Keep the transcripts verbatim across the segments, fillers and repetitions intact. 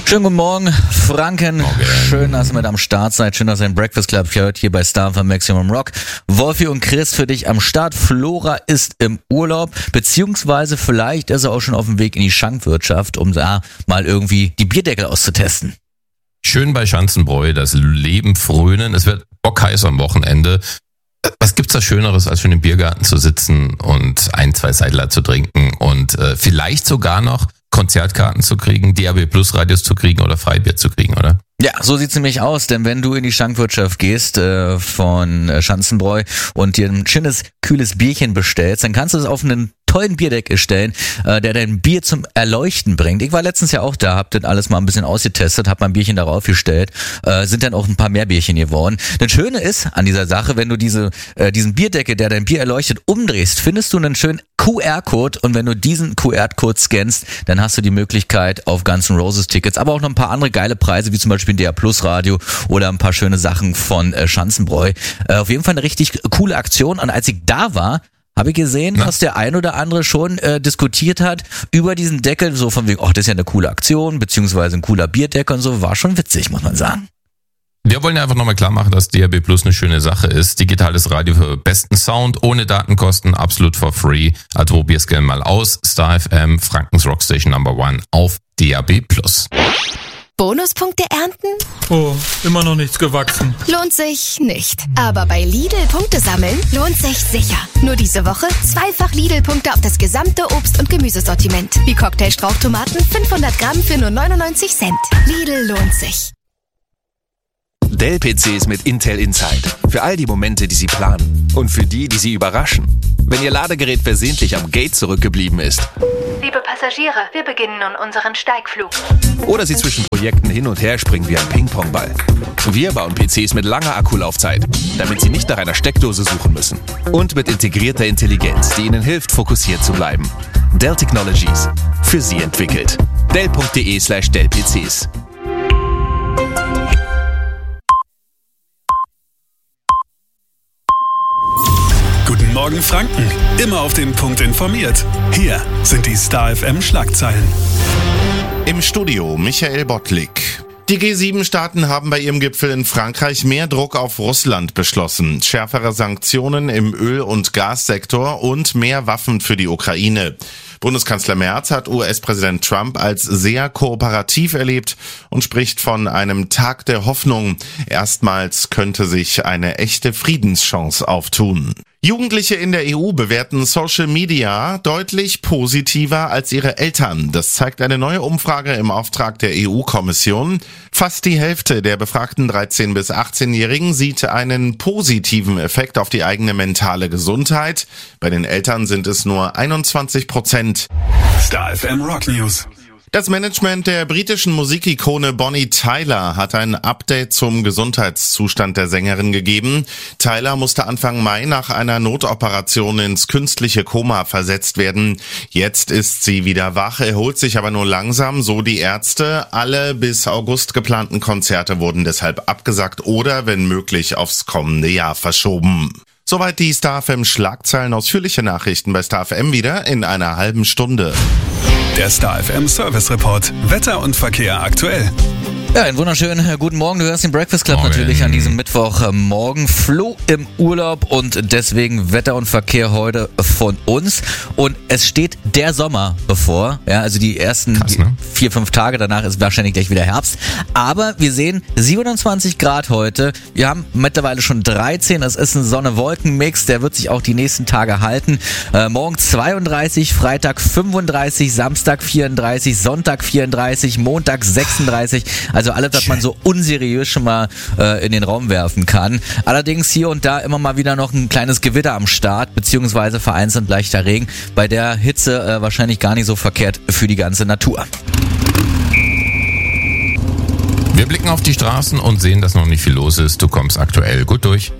Schönen guten Morgen, Franken. Morgen. Schön, dass ihr mit am Start seid. Schön, dass ihr den Breakfast Club hört hier bei Star von Maximum Rock. Wolfi und Chris für dich am Start. Flora ist im Urlaub, beziehungsweise vielleicht ist er auch schon auf dem Weg in die Schankwirtschaft, um da mal irgendwie die Bierdeckel auszutesten. Schön bei Schanzenbräu, das Leben frönen. Es wird bockheiß am Wochenende. Was gibt's da Schöneres, als schon im Biergarten zu sitzen und ein, zwei Seidler zu trinken und äh, vielleicht sogar noch Konzertkarten zu kriegen, D A B Plus Radios zu kriegen oder Freibier zu kriegen, oder? Ja, so sieht's nämlich aus, denn wenn du in die Schankwirtschaft gehst äh, von äh, Schanzenbräu und dir ein schönes, kühles Bierchen bestellst, dann kannst du es auf einen tollen Bierdeckel stellen, äh, der dein Bier zum Erleuchten bringt. Ich war letztens ja auch da, hab das alles mal ein bisschen ausgetestet, hab mein Bierchen darauf gestellt, äh, sind dann auch ein paar mehr Bierchen geworden. Das Schöne ist an dieser Sache, wenn du diese äh, diesen Bierdeckel, der dein Bier erleuchtet, umdrehst, findest du einen schönen Q R-Code und wenn du diesen Q R-Code scannst, dann hast du die Möglichkeit auf Guns N' Roses Tickets, aber auch noch ein paar andere geile Preise, wie zum Beispiel ein D A Plus Radio oder ein paar schöne Sachen von äh, Schanzenbräu. Äh, auf jeden Fall eine richtig coole Aktion und als ich da war, habe ich gesehen, Na? dass der ein oder andere schon äh, diskutiert hat über diesen Deckel, so von wegen, oh, das ist ja eine coole Aktion, beziehungsweise ein cooler Bierdeckel und so, war schon witzig, muss man sagen. Wir wollen ja einfach nochmal klar machen, dass D A B Plus eine schöne Sache ist. Digitales Radio für besten Sound, ohne Datenkosten, absolut for free. Also probier's gerne mal aus. Star F M, Frankens Rockstation Number One auf D A B Plus. Bonuspunkte ernten? Oh, immer noch nichts gewachsen. Lohnt sich nicht. Aber bei Lidl Punkte sammeln lohnt sich sicher. Nur diese Woche zweifach Lidl-Punkte auf das gesamte Obst- und Gemüsesortiment. Wie Cocktail-Strauchtomaten fünfhundert Gramm für nur neunundneunzig Cent. Lidl lohnt sich. Dell-P Cs mit Intel Inside. Für all die Momente, die Sie planen. Und für die, die Sie überraschen. Wenn Ihr Ladegerät versehentlich am Gate zurückgeblieben ist. Liebe Passagiere, wir beginnen nun unseren Steigflug. Oder Sie zwischen Projekten hin und her springen wie ein Ping-Pong-Ball. Wir bauen P Cs mit langer Akkulaufzeit, damit Sie nicht nach einer Steckdose suchen müssen. Und mit integrierter Intelligenz, die Ihnen hilft, fokussiert zu bleiben. Dell Technologies. Für Sie entwickelt. Dell.de slash Dell-PCs. Guten Morgen Franken, immer auf den Punkt informiert. Hier sind die Star F M Schlagzeilen. Im Studio Michael Bottlik. Die G sieben Staaten haben bei ihrem Gipfel in Frankreich mehr Druck auf Russland beschlossen. Schärfere Sanktionen im Öl- und Gassektor und mehr Waffen für die Ukraine. Bundeskanzler Merz hat U S-Präsident Trump als sehr kooperativ erlebt und spricht von einem Tag der Hoffnung. Erstmals könnte sich eine echte Friedenschance auftun. Jugendliche in der E U bewerten Social Media deutlich positiver als ihre Eltern. Das zeigt eine neue Umfrage im Auftrag der E U-Kommission. Fast die Hälfte der befragten dreizehn- bis achtzehnjährigen sieht einen positiven Effekt auf die eigene mentale Gesundheit. Bei den Eltern sind es nur einundzwanzig Prozent. Star F M Rock News. Das Management der britischen Musikikone Bonnie Tyler hat ein Update zum Gesundheitszustand der Sängerin gegeben. Tyler musste Anfang Mai nach einer Notoperation ins künstliche Koma versetzt werden. Jetzt ist sie wieder wach, erholt sich aber nur langsam, so die Ärzte. Alle bis August geplanten Konzerte wurden deshalb abgesagt oder, wenn möglich, aufs kommende Jahr verschoben. Soweit die Star F M Schlagzeilen. Ausführliche Nachrichten bei Star F M wieder in einer halben Stunde. Der Star F M Service Report. Wetter und Verkehr aktuell. Ja, einen wunderschönen guten Morgen. Du hörst den Breakfast Club Morgen. natürlich an diesem Mittwochmorgen. Flo im Urlaub und deswegen Wetter und Verkehr heute von uns. Und es steht der Sommer bevor. Ja, also die ersten Krass, ne? vier, fünf Tage danach ist wahrscheinlich gleich wieder Herbst. Aber wir sehen siebenundzwanzig Grad heute. Wir haben mittlerweile schon dreizehn. Das ist ein Sonne-Wolken-Mix. Der wird sich auch die nächsten Tage halten. Äh, morgen zweiunddreißig, Freitag fünfunddreißig, Samstag vierunddreißig, Sonntag vierunddreißig, Montag sechsunddreißig. Also alles, was man so unseriös schon mal äh, in den Raum werfen kann. Allerdings hier und da immer mal wieder noch ein kleines Gewitter am Start, beziehungsweise vereinzelt leichter Regen. Bei der Hitze äh, wahrscheinlich gar nicht so verkehrt für die ganze Natur. Wir blicken auf die Straßen und sehen, dass noch nicht viel los ist. Du kommst aktuell gut durch.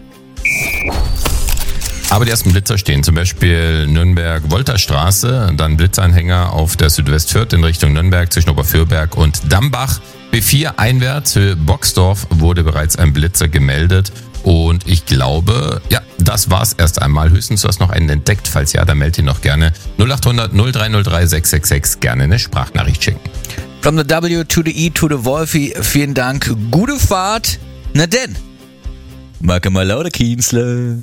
Aber die ersten Blitzer stehen, zum Beispiel Nürnberg-Wolterstraße, dann Blitzanhänger auf der Südwestfürth in Richtung Nürnberg zwischen Oberfürberg und Dambach. B vier einwärts für Boxdorf wurde bereits ein Blitzer gemeldet und ich glaube, ja, das war's erst einmal. Höchstens du hast noch einen entdeckt, falls ja, dann melde ihn noch gerne. null acht hundert null drei null drei sechs sechs sechs, gerne eine Sprachnachricht schicken. From the W to the E to the Wolfie, vielen Dank. Gute Fahrt. Na denn. Macke mal lauter, Kienzle.